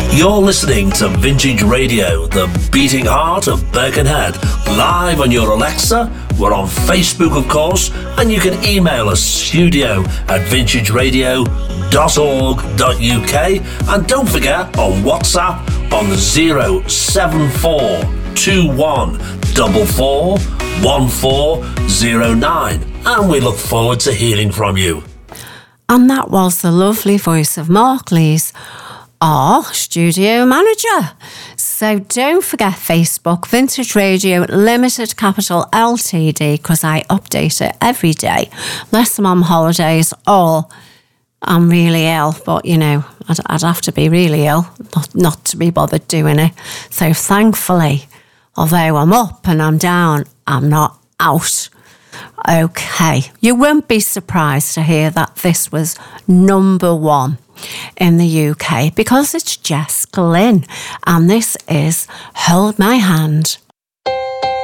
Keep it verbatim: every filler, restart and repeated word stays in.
You're listening to Vintage Radio, the beating heart of Birkenhead. Live on your Alexa. We're on Facebook, of course, and you can email us studio at vintage radio dot org dot U K. And don't forget, on WhatsApp on zero seven four two one four four one four zero nine. And we look forward to hearing from you. And that was the lovely voice of Mark Lees, our studio manager. So don't forget Facebook, Vintage Radio Limited Capital L T D, because I update it every day, unless I'm on holidays or I'm really ill. But, you know, I'd, I'd have to be really ill not, not to be bothered doing it. So thankfully, although I'm up and I'm down, I'm not out. Okay, you won't be surprised to hear that this was number one in the U K because it's Jess Glynne, and this is Hold My Hand.